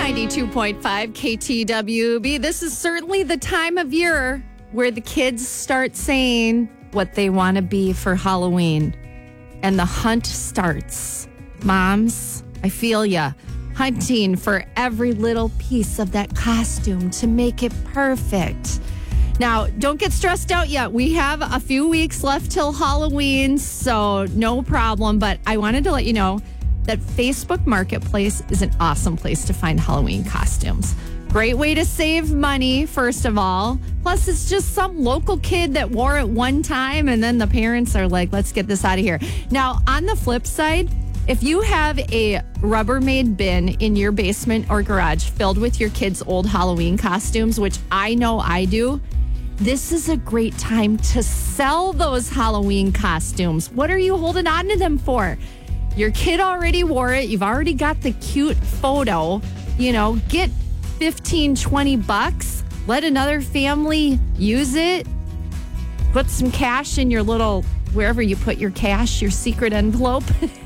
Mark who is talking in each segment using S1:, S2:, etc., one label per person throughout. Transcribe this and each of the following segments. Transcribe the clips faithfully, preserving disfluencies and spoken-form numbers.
S1: ninety-two point five K T W B. This is certainly the time of year where the kids start saying what they want to be for Halloween. And the hunt starts. Moms, I feel ya. Hunting for every little piece of that costume to make it perfect. Now, don't get stressed out yet. We have a few weeks left till Halloween, so no problem. But I wanted to let you know that Facebook Marketplace is an awesome place to find Halloween costumes. Great way to save money, first of all. Plus, it's just some local kid that wore it one time, and then the parents are like, let's get this out of here. Now, on the flip side, if you have a Rubbermaid bin in your basement or garage filled with your kids' old Halloween costumes, which I know I do, this is a great time to sell those Halloween costumes. What are you holding on to them for? Your kid already wore it. You've already got the cute photo. You know, get fifteen, twenty bucks. Let another family use it. Put some cash in your little, wherever you put your cash, your secret envelope.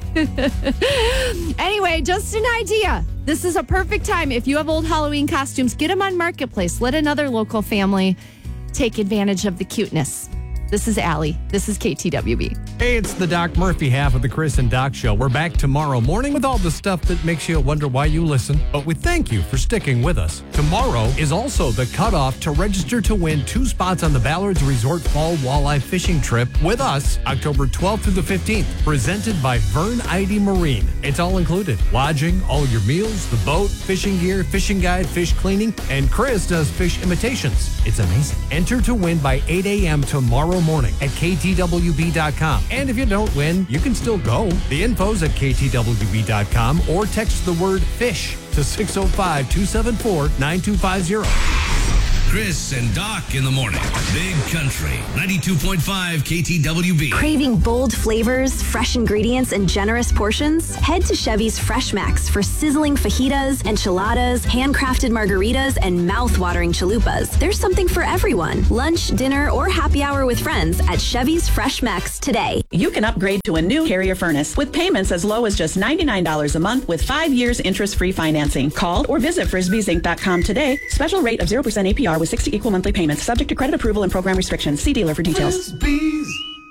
S1: Anyway, just an idea. This is a perfect time. If you have old Halloween costumes, get them on Marketplace. Let another local family take advantage of the cuteness. This is Allie. This is K T W B.
S2: Hey, it's the Doc Murphy half of the Chris and Doc Show. We're back tomorrow morning with all the stuff that makes you wonder why you listen. But we thank you for sticking with us. Tomorrow is also the cutoff to register to win two spots on the Ballards Resort Fall Walleye Fishing Trip with us October twelfth through the fifteenth. Presented by Vern Idy Marine. It's all included. Lodging, all your meals, the boat, fishing gear, fishing guide, fish cleaning, and Chris does fish imitations. It's amazing. Enter to win by eight a.m. tomorrow morning at K T W B dot com. And if you don't win, you can still go. The info's at K T W B dot com or text the word FISH to six oh five, two seven four, nine two five zero.
S3: Chris and Doc in the morning. Big Country, ninety-two point five K T W B.
S4: Craving bold flavors, fresh ingredients, and generous portions? Head to Chevy's Fresh Max for sizzling fajitas, enchiladas, handcrafted margaritas, and mouth-watering chalupas. There's something for everyone. Lunch, dinner, or happy hour with friends at Chevy's Fresh Max today.
S5: You can upgrade to a new Carrier furnace with payments as low as just ninety-nine dollars a month with five years interest-free financing. Call or visit frisbees inc dot com today. Special rate of zero percent A P R with sixty equal monthly payments, subject to credit approval and program restrictions. See dealer for details.
S6: Frisbees.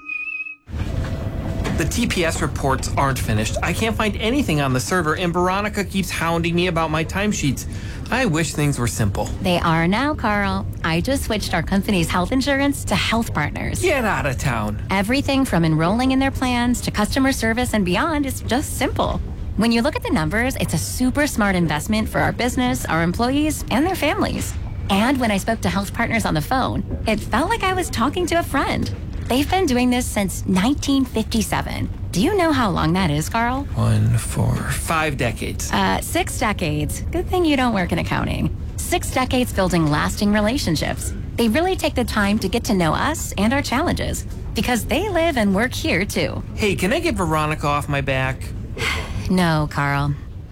S6: The T P S reports aren't finished. I can't find anything on the server, and Veronica keeps hounding me about my timesheets. I wish things were simple.
S7: They are now, Carl. I just switched our company's health insurance to Health Partners.
S6: Get out of town.
S7: Everything from enrolling in their plans to customer service and beyond is just simple. When you look at the numbers, it's a super smart investment for our business, our employees, and their families. And when I spoke to Health Partners on the phone, it felt like I was talking to a friend. They've been doing this since nineteen fifty-seven. Do you know how long that is, Carl?
S6: One, four, five decades.
S7: Uh, six decades. Good thing you don't work in accounting. Six decades building lasting relationships. They really take the time to get to know us and our challenges because they live and work here, too.
S6: Hey, can I get Veronica off my back?
S7: No, Carl.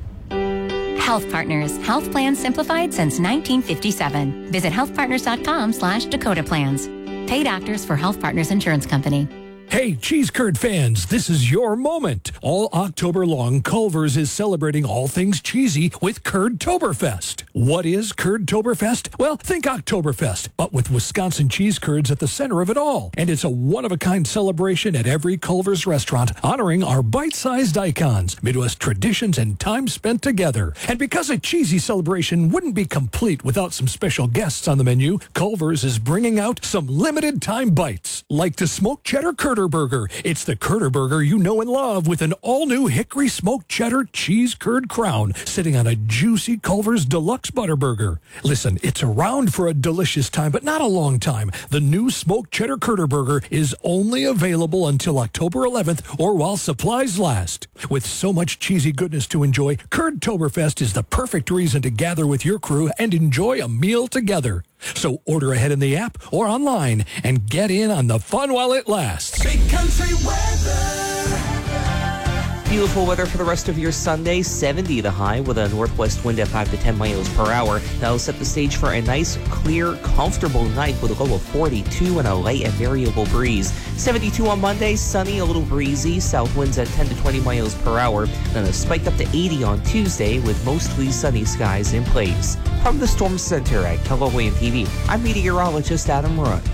S7: Health Partners. Health plans simplified since nineteen fifty-seven. Visit healthpartners.com slash Dakota plans. Paid actors for Health Partners Insurance Company.
S8: Hey, cheese curd fans, this is your moment. All October long, Culver's is celebrating all things cheesy with Curd-Toberfest. What is Curd-Toberfest? Well, think Oktoberfest, but with Wisconsin cheese curds at the center of it all. And it's a one-of-a-kind celebration at every Culver's restaurant, honoring our bite-sized icons, Midwest traditions, and time spent together. And because a cheesy celebration wouldn't be complete without some special guests on the menu, Culver's is bringing out some limited-time bites, like the smoked cheddar Curder Burger. It's the Curder Burger you know and love with an all-new hickory smoked cheddar cheese curd crown sitting on a juicy Culver's Deluxe Butter Burger. Listen, it's around for a delicious time, but not a long time. The new smoked cheddar Curder Burger is only available until October eleventh or while supplies last. With so much cheesy goodness to enjoy, Curd-Toberfest is the perfect reason to gather with your crew and enjoy a meal together. So order ahead in the app or online and get in on the fun while it lasts.
S9: Big Country weather. Beautiful weather for the rest of your Sunday. seventy the high with a northwest wind at five to ten miles per hour. That'll set the stage for a nice, clear, comfortable night with a low of forty-two and a light and variable breeze. seventy-two on Monday, sunny, a little breezy. South winds at ten to twenty miles per hour. Then a spike up to eighty on Tuesday with mostly sunny skies in place. From the Storm Center at Keller Williams T V, I'm meteorologist Adam Run.